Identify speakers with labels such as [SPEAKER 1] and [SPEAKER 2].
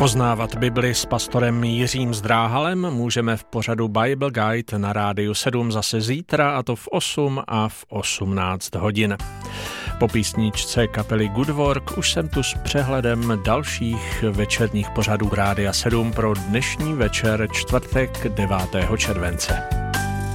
[SPEAKER 1] Poznávat Bibli s pastorem Jiřím Zdráhalem můžeme v pořadu Bible Guide na Rádiu 7 zase zítra, a to v 8 a v 18 hodin. Po písničce kapely Good Work už jsem tu s přehledem dalších večerních pořadů Rádia 7 pro dnešní večer čtvrtek 9. července.